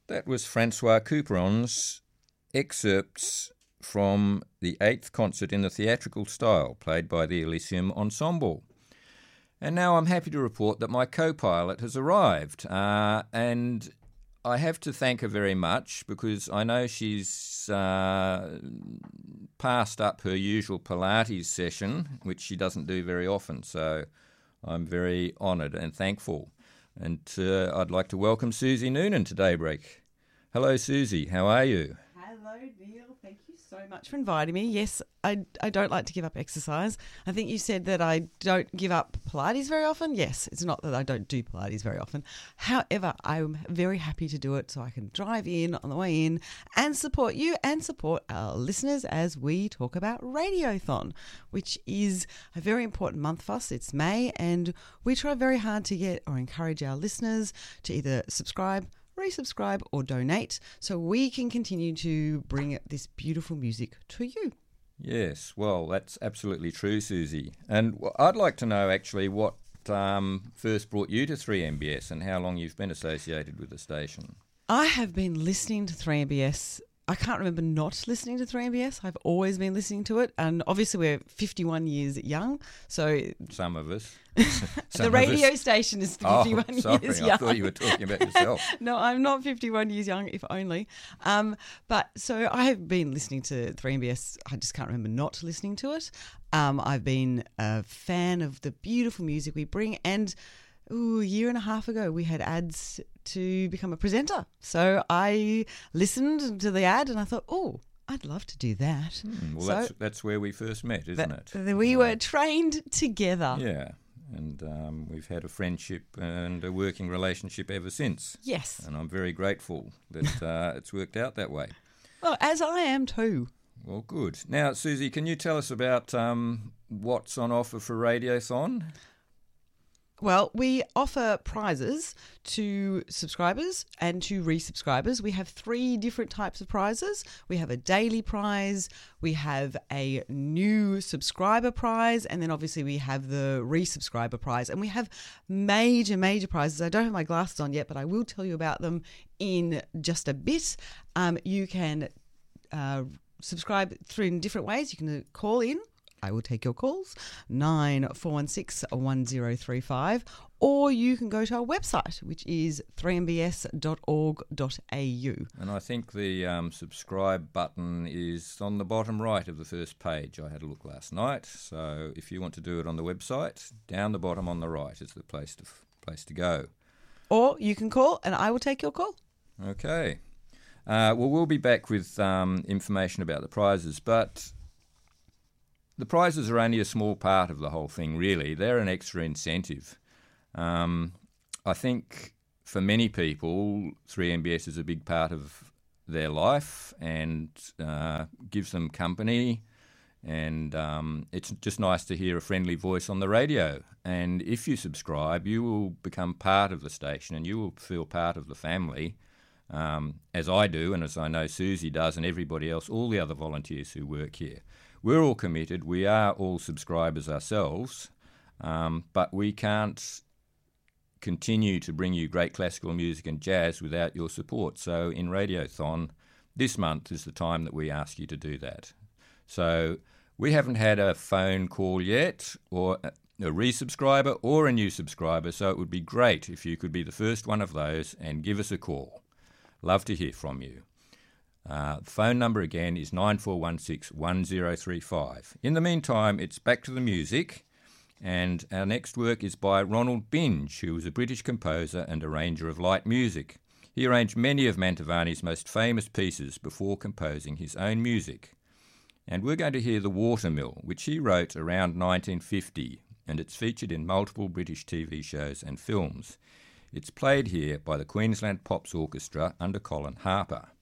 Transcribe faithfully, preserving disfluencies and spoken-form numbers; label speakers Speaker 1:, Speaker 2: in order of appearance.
Speaker 1: That was Francois Couperon's excerpts from the eighth concert in the theatrical style, played by the Elysium Ensemble. And now I'm happy to report that my co-pilot has arrived, uh, and I have to thank her very much because I know she's uh, passed up her usual Pilates session, which she doesn't do very often, so I'm very honoured and thankful. And uh, I'd like to welcome Susie Noonan to Daybreak. Hello, Susie. How are you?
Speaker 2: Hello, Neil. Thank you so much for inviting me. Yes, I, I don't like to give up exercise. I think you said that I don't give up Pilates very often. Yes, it's not that I don't do Pilates very often. However, I'm very happy to do it so I can drive in on the way in and support you and support our listeners as we talk about Radiothon, which is a very important month for us. It's May, and we try very hard to get or encourage our listeners to either subscribe, resubscribe or donate so we can continue to bring this beautiful music to you.
Speaker 1: Yes, well, that's absolutely true, Susie. And I'd like to know actually what um, first brought you to three M B S and how long you've been associated with the station.
Speaker 2: I have been listening to three M B S. I can't remember not listening to three M B S. I've always been listening to it. And obviously we're fifty-one years young. So
Speaker 1: some of us.
Speaker 2: Some the radio us. Station is fifty-one
Speaker 1: oh, sorry,
Speaker 2: years
Speaker 1: I
Speaker 2: young.
Speaker 1: I thought you were talking about yourself.
Speaker 2: No, I'm not fifty-one years young, if only. Um, but so I have been listening to three M B S. I just can't remember not listening to it. Um, I've been a fan of the beautiful music we bring. And ooh, a year and a half ago, we had ads to become a presenter. So I listened to the ad and I thought, oh, I'd love to do that.
Speaker 1: Hmm, well,
Speaker 2: so
Speaker 1: that's that's where we first met, isn't
Speaker 2: that,
Speaker 1: it?
Speaker 2: We were trained together.
Speaker 1: Yeah, and um, we've had a friendship and a working relationship ever since.
Speaker 2: Yes.
Speaker 1: And I'm very grateful that uh, it's worked out that way.
Speaker 2: Well, as I am too.
Speaker 1: Well, good. Now, Susie, can you tell us about um, what's on offer for Radiothon?
Speaker 2: Well, we offer prizes to subscribers and to resubscribers. We have three different types of prizes. We have a daily prize, we have a new subscriber prize, and then obviously we have the resubscriber prize. And we have major, major prizes. I don't have my glasses on yet, but I will tell you about them in just a bit. Um, you can uh, subscribe through in different ways. You can call in. I will take your calls, nine four one six, one zero three five, or you can go to our website, which is three m b s dot org dot a u.
Speaker 1: And I think the um, subscribe button is on the bottom right of the first page. I had a look last night, so if you want to do it on the website, down the bottom on the right is the place to place to go.
Speaker 2: Or you can call, and I will take your call.
Speaker 1: Okay. Uh, well, we'll be back with um, information about the prizes, but the prizes are only a small part of the whole thing, really. They're an extra incentive. Um, I think for many people, three M B S is a big part of their life and uh, gives them company. And um, it's just nice to hear a friendly voice on the radio. And if you subscribe, you will become part of the station and you will feel part of the family, um, as I do and as I know Susie does and everybody else, all the other volunteers who work here. We're all committed. We are all subscribers ourselves, um, but we can't continue to bring you great classical music and jazz without your support. So in Radiothon, this month is the time that we ask you to do that. So we haven't had a phone call yet, or a resubscriber or a new subscriber, so it would be great if you could be the first one of those and give us a call. Love to hear from you. Uh, the phone number again is nine four one six, one zero three five. In the meantime, it's back to the music, and our next work is by Ronald Binge, who was a British composer and arranger of light music. He arranged many of Mantovani's most famous pieces before composing his own music. And we're going to hear The Watermill, which he wrote around nineteen fifty, and it's featured in multiple British T V shows and films. It's played here by the Queensland Pops Orchestra under Colin Harper.